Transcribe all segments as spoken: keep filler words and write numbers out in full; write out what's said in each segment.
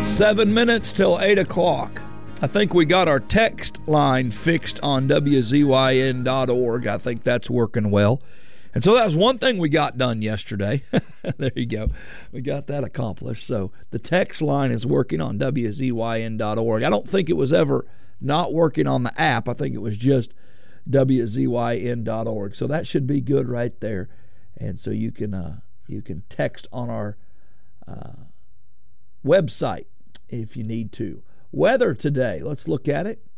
Seven minutes till eight o'clock. I think we got our text line fixed on W Z Y N dot org. I think that's working well. And so that was one thing we got done yesterday. There you go. We got that accomplished. So the text line is working on W Z Y N dot org. I don't think it was ever not working on the app. I think it was just W Z Y N dot org. So that should be good right there. And so you can uh, you can text on our uh, website if you need to. Weather today, let's look at it.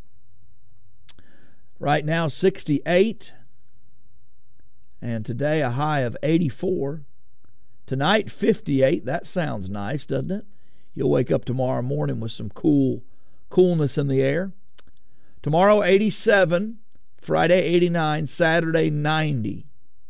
Right now, sixty-eight. And today, a high of eighty-four. Tonight, fifty-eight. That sounds nice, doesn't it? You'll wake up tomorrow morning with some cool coolness in the air. Tomorrow, eighty-seven. Friday, eighty-nine. Saturday, ninety.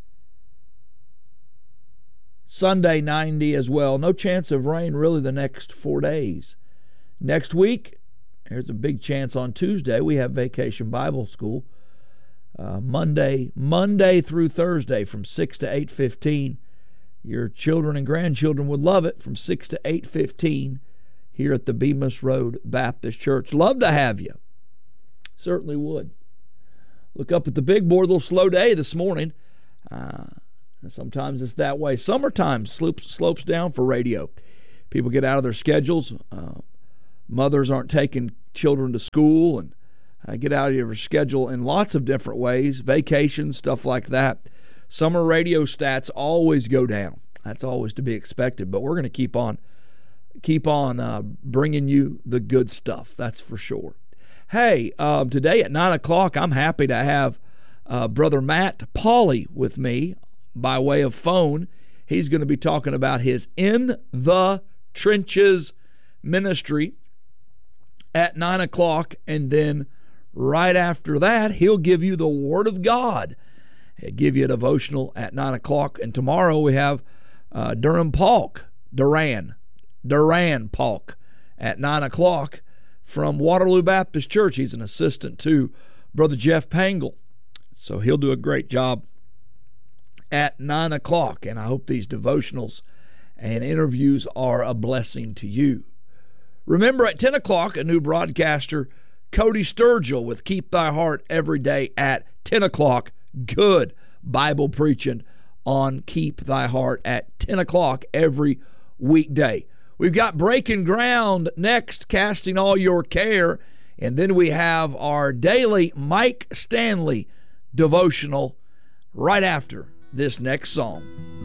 Sunday, ninety as well. No chance of rain really the next four days. Next week, there's a big chance on Tuesday. We have Vacation Bible School. Uh, Monday, Monday through Thursday from six to eight fifteen. Your children and grandchildren would love it from six to eight fifteen here at the Bemis Road Baptist Church. Love to have you. Certainly would. Look up at the big board. A little slow day this morning. Uh, sometimes it's that way. Summertime slopes, slopes down for radio. People get out of their schedules. Uh, mothers aren't taking children to school and uh, get out of your schedule in lots of different ways. Vacations, stuff like that. Summer radio stats always go down. That's always to be expected. But we're going to keep on, keep on uh, bringing you the good stuff. That's for sure. Hey, um, today at nine o'clock, I'm happy to have uh, Brother Matt Pauley with me by way of phone. He's going to be talking about his In the Trenches ministry at nine o'clock, and then right after that, he'll give you the Word of God. He'll give you a devotional at nine o'clock, and tomorrow we have uh, Durham Paulk, Duran, Duran Paulk at nine o'clock from Waterloo Baptist Church. He's an assistant to Brother Jeff Pangle, so he'll do a great job at nine o'clock, and I hope these devotionals and interviews are a blessing to you. Remember, at ten o'clock, a new broadcaster, Cody Sturgill, with Keep Thy Heart Every Day at ten o'clock. Good Bible preaching on Keep Thy Heart at ten o'clock every weekday. We've got Breaking Ground next, Casting All Your Care, and then we have our daily Mike Stanley devotional right after this next song.